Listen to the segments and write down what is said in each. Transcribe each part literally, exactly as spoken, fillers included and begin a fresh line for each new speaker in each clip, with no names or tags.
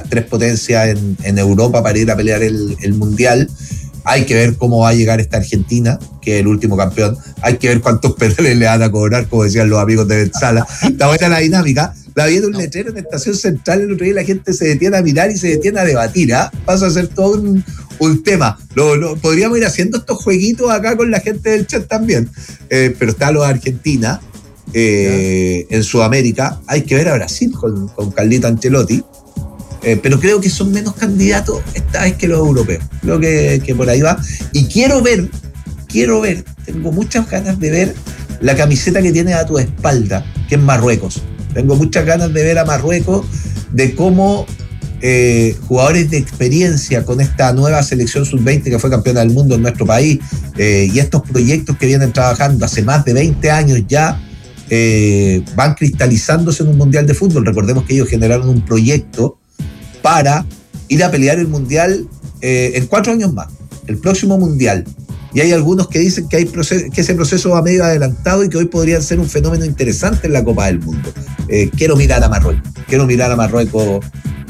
tres potencias en, en Europa para ir a pelear el, el Mundial. Hay que ver cómo va a llegar esta Argentina, que es el último campeón. Hay que ver cuántos penales le van a cobrar, como decían los amigos de Betzala. Está buena la dinámica. La vi en un letrero en Estación Central el otro día, la gente se detiene a mirar y se detiene a debatir. ¿eh? Pasa a ser todo un, un tema. Lo, lo, podríamos ir haciendo estos jueguitos acá con la gente del chat también. Eh, pero está lo de Argentina. Eh, en Sudamérica. Hay que ver a Brasil con, con Carlito Ancelotti. Eh, pero creo que son menos candidatos esta vez que los europeos. Creo que, que por ahí va. Y quiero ver, quiero ver, tengo muchas ganas de ver la camiseta que tienes a tu espalda, que es Marruecos. Tengo muchas ganas de ver a Marruecos, de cómo eh, jugadores de experiencia con esta nueva selección sub veinte que fue campeona del mundo en nuestro país, eh, y estos proyectos que vienen trabajando hace más de veinte años ya, eh, van cristalizándose en un mundial de fútbol. Recordemos que ellos generaron un proyecto para ir a pelear el mundial eh, en cuatro años más, el próximo mundial. Y hay algunos que dicen que, hay proceso, que ese proceso va medio adelantado y que hoy podrían ser un fenómeno interesante en la Copa del Mundo. Eh, quiero mirar a Marruecos, quiero mirar a Marruecos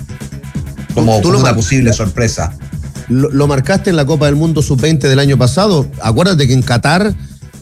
como, como una posible sorpresa.
Lo, lo marcaste en la Copa del Mundo sub veinte del año pasado. Acuérdate que en Qatar,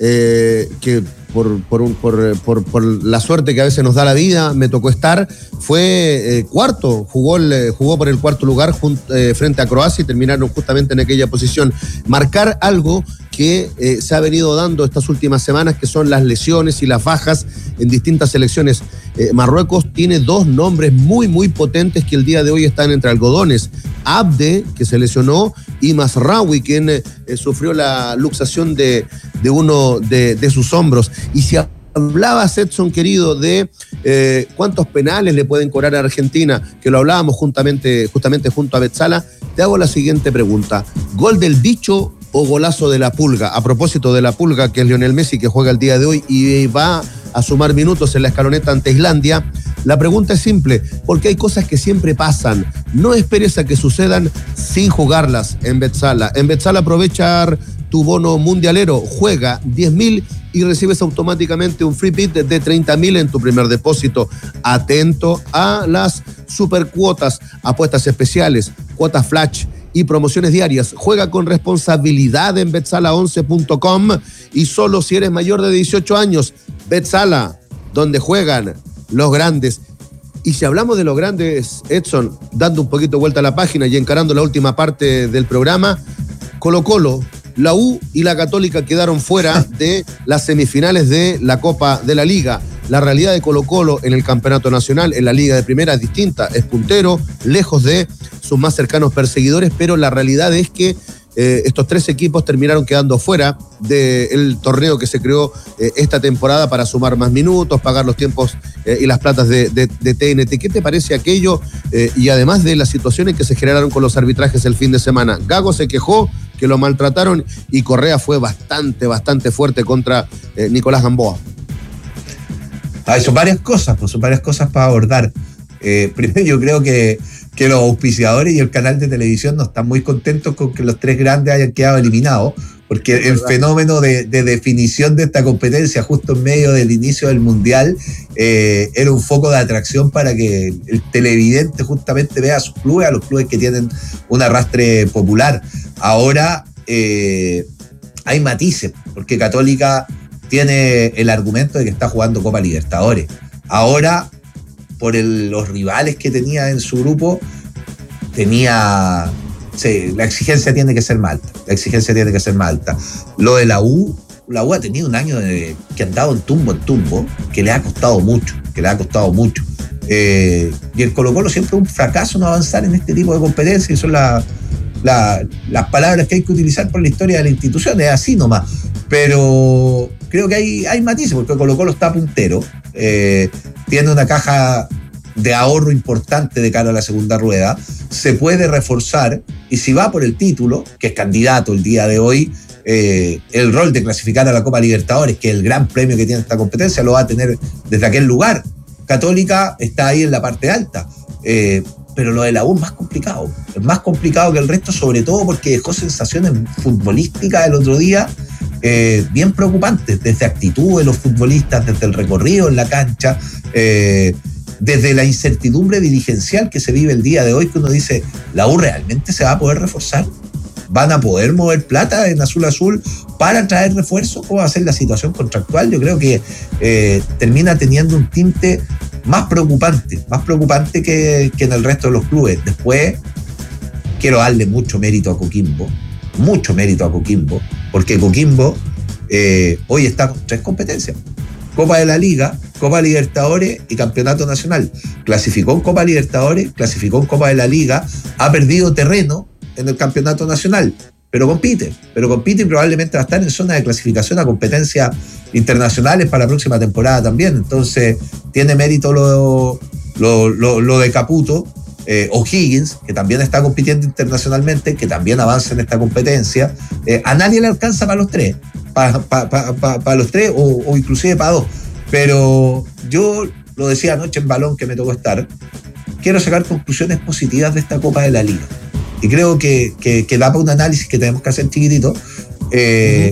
eh, que Por, por, un, por, por, por la suerte que a veces nos da la vida, me tocó estar, fue eh, cuarto, jugó, el, jugó por el cuarto lugar junt, eh, frente a Croacia y terminaron justamente en aquella posición. Marcar algo que eh, se ha venido dando estas últimas semanas, que son las lesiones y las bajas en distintas selecciones. Eh, Marruecos tiene dos nombres muy, muy potentes que el día de hoy están entre algodones. Abde, que se lesionó, y Masraoui, quien eh, sufrió la luxación de, de uno de, de sus hombros. Y si hablabas, Edson, querido, de eh, cuántos penales le pueden cobrar a Argentina, que lo hablábamos juntamente, justamente junto a Betzala, te hago la siguiente pregunta. ¿Gol del bicho o golazo de la Pulga? A propósito de la Pulga, que es Lionel Messi, que juega el día de hoy y va a sumar minutos en la escaloneta ante Islandia. La pregunta es simple, porque hay cosas que siempre pasan. No esperes a que sucedan sin jugarlas en Betzala. En Betzala aprovechar tu bono mundialero, juega diez mil y recibes automáticamente un free bit de treinta mil en tu primer depósito. Atento a las supercuotas, apuestas especiales, cuotas flash y promociones diarias. Juega con responsabilidad en betzala once punto com y solo si eres mayor de dieciocho años. Betzala, donde juegan los grandes. Y si hablamos de los grandes, Edson, dando un poquito vuelta a la página y encarando la última parte del programa, Colo-Colo, la U y la Católica quedaron fuera de las semifinales de la Copa de la Liga. La realidad de Colo-Colo en el campeonato nacional, en la Liga de Primera, es distinta. Es puntero, lejos de sus más cercanos perseguidores, pero la realidad es que eh, estos tres equipos terminaron quedando fuera del torneo que se creó eh, esta temporada para sumar más minutos, pagar los tiempos eh, y las platas de, de, de T N T. ¿Qué te parece aquello? Eh, y además de las situaciones que se generaron con los arbitrajes el fin de semana. Gago se quejó que lo maltrataron y Correa fue bastante, bastante fuerte contra eh, Nicolás Gamboa.
Ah, son varias cosas, pues son varias cosas para abordar. Eh, primero, yo creo que, que los auspiciadores y el canal de televisión no están muy contentos con que los tres grandes hayan quedado eliminados, porque el verdad. fenómeno de, de definición de esta competencia justo en medio del inicio del Mundial eh, era un foco de atracción para que el televidente justamente vea a sus clubes, a los clubes que tienen un arrastre popular. Ahora eh, hay matices, porque Católica tiene el argumento de que está jugando Copa Libertadores. Ahora, por el, los rivales que tenía en su grupo, tenía... Sí, la exigencia tiene que ser más alta. La exigencia tiene que ser más alta. Lo de la U, la U ha tenido un año de, que ha andado en tumbo en tumbo, que le ha costado mucho, que le ha costado mucho. Eh, y el Colo-Colo siempre es un fracaso no avanzar en este tipo de competencias, y son la, la, las palabras que hay que utilizar por la historia de la institución, es así nomás. Pero creo que hay, hay matices, porque Colo-Colo está puntero, eh, tiene una caja de ahorro importante de cara a la segunda rueda, se puede reforzar, y si va por el título, que es candidato el día de hoy, eh, el rol de clasificar a la Copa Libertadores, que es el gran premio que tiene esta competencia, lo va a tener desde aquel lugar. Católica está ahí en la parte alta, eh, pero lo de la U es más complicado, es más complicado que el resto, sobre todo porque dejó sensaciones futbolísticas el otro día eh, bien preocupantes, desde actitud de los futbolistas, desde el recorrido en la cancha, eh, desde la incertidumbre dirigencial que se vive el día de hoy, que uno dice, ¿la U realmente se va a poder reforzar? ¿Van a poder mover plata en Azul Azul para traer refuerzos? ¿Cómo va a ser la situación contractual? Yo creo que eh, termina teniendo un tinte más preocupante, más preocupante que, que en el resto de los clubes. Después, quiero darle mucho mérito a Coquimbo, mucho mérito a Coquimbo, porque Coquimbo eh, hoy está con tres competencias. Copa de la Liga, Copa Libertadores y Campeonato Nacional. Clasificó en Copa Libertadores, clasificó en Copa de la Liga, ha perdido terreno en el Campeonato Nacional, pero compite, pero compite y probablemente va a estar en zona de clasificación a competencias internacionales para la próxima temporada también. Entonces, tiene mérito lo, lo, lo, lo de Caputo, eh, O'Higgins, que también está compitiendo internacionalmente, que también avanza en esta competencia. Eh, a nadie le alcanza para los tres, para pa, pa, pa, pa los tres o, o inclusive para dos. Pero yo lo decía anoche en Balón, que me tocó estar, quiero sacar conclusiones positivas de esta Copa de la Liga. Y creo que, que, que da para un análisis que tenemos que hacer chiquitito. Eh,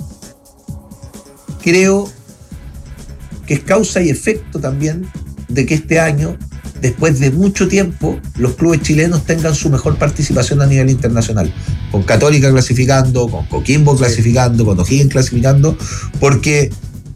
uh-huh. Creo que es causa y efecto también de que este año, después de mucho tiempo, los clubes chilenos tengan su mejor participación a nivel internacional. Con Católica clasificando, con Coquimbo clasificando, con O'Higgins clasificando, porque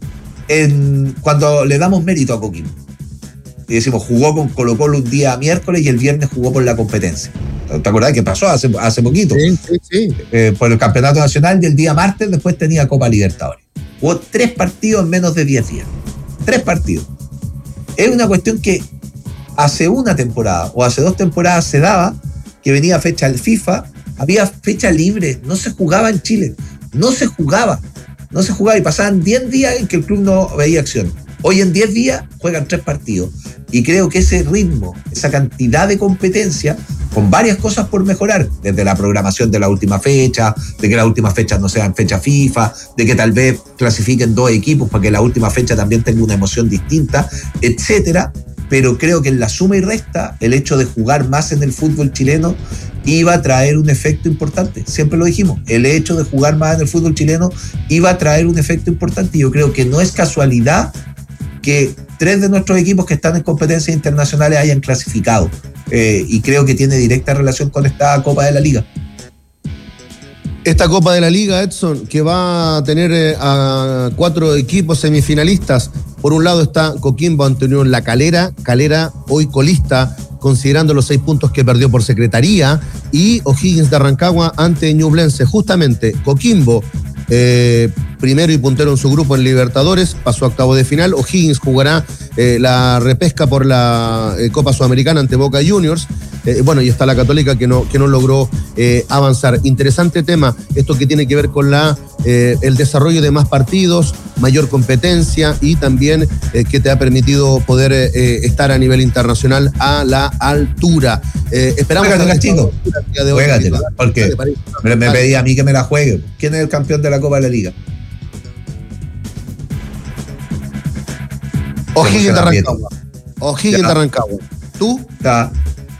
en, cuando le damos mérito a Coquimbo, y decimos, jugó con Colo-Colo un día miércoles y el viernes jugó por la competencia. ¿Te acordás que pasó hace, hace poquito?
Sí, sí, sí.
Eh, por el Campeonato Nacional, y el día martes después tenía Copa Libertadores. Jugó tres partidos en menos de diez días. Tres partidos. Es una cuestión que hace una temporada o hace dos temporadas se daba, que venía fecha al FIFA, había fecha libre, no se jugaba en Chile. No se jugaba. No se jugaba y pasaban diez días en que el club no veía acción. Hoy en diez días juegan tres partidos. Y creo que ese ritmo, esa cantidad de competencia, con varias cosas por mejorar, desde la programación de la última fecha, de que las últimas fechas no sean fecha FIFA, de que tal vez clasifiquen dos equipos para que la última fecha también tenga una emoción distinta, etcétera. Pero creo que en la suma y resta, el hecho de jugar más en el fútbol chileno iba a traer un efecto importante. Siempre lo dijimos, el hecho de jugar más en el fútbol chileno iba a traer un efecto importante. Y yo creo que no es casualidad que tres de nuestros equipos que están en competencias internacionales hayan clasificado. Eh, y creo que tiene directa relación con esta Copa de la Liga.
Esta Copa de la Liga, Edson, que va a tener eh, a cuatro equipos semifinalistas. Por un lado está Coquimbo ante Unión La Calera, Calera hoy colista, considerando los seis puntos que perdió por secretaría, y O'Higgins de Rancagua ante Ñublense. Justamente Coquimbo, eh, primero y puntero en su grupo en Libertadores, pasó a octavo de final. O'Higgins jugará eh, la repesca por la eh, Copa Sudamericana ante Boca Juniors. Eh, bueno, y está la Católica que no, que no logró eh, avanzar. Interesante tema, esto que tiene que ver con la, eh, el desarrollo de más partidos, mayor competencia y también eh, que te ha permitido poder eh, estar a nivel internacional a la altura. Eh, esperamos
Juégatela, chico. Juégatela, porque me, me pedí a mí que me la juegue. ¿Quién es el campeón de la Copa de la Liga?
O'Higgins de Rancagua. O'Higgins de Rancagua. ¿Tú?
Está.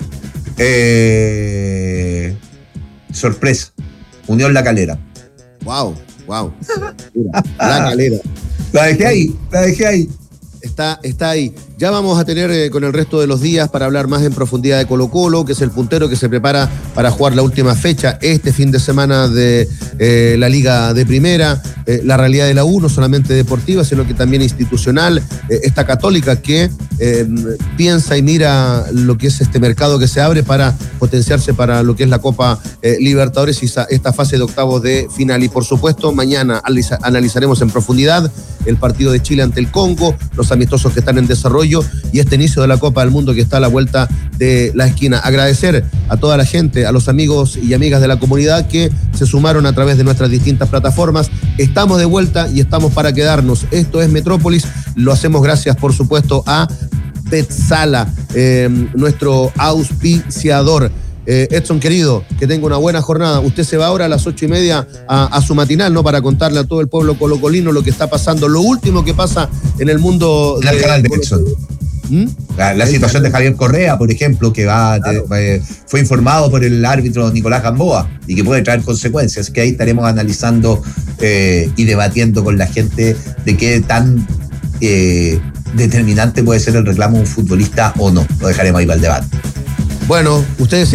Eh, sorpresa. Unión La Calera.
Wow, wow. Mira, La Calera.
La dejé ahí, la dejé ahí.
Está, está ahí. Ya vamos a tener eh, con el resto de los días para hablar más en profundidad de Colo-Colo, que es el puntero que se prepara para jugar la última fecha este fin de semana de eh, la Liga de Primera. Eh, la realidad de la U, no solamente deportiva, sino que también institucional. Eh, esta Católica que eh, piensa y mira lo que es este mercado que se abre para potenciarse para lo que es la Copa eh, Libertadores y esa, esta fase de octavos de final. Y por supuesto, mañana analizaremos en profundidad el partido de Chile ante el Congo, los amistosos que están en desarrollo y este inicio de la Copa del Mundo que está a la vuelta de la esquina. Agradecer a toda la gente, a los amigos y amigas de la comunidad que se sumaron a través de nuestras distintas plataformas. Estamos de vuelta y estamos para quedarnos. Esto es Metrópolis. Lo hacemos gracias, por supuesto, a Betsala, eh, nuestro auspiciador. Eh, Edson, querido, que tenga una buena jornada. Usted se va ahora a las ocho y media a, a su matinal, ¿no? Para contarle a todo el pueblo colocolino lo que está pasando, lo último que pasa en el mundo.
En el canal de Edson. ¿Mm? La, la situación de Javier Correa, por ejemplo, que va, claro. te, fue informado por el árbitro Nicolás Gamboa y que puede traer consecuencias, que ahí estaremos analizando eh, y debatiendo con la gente de qué tan eh, determinante puede ser el reclamo de un futbolista o no. Lo dejaremos ahí para el debate.
Bueno, ustedes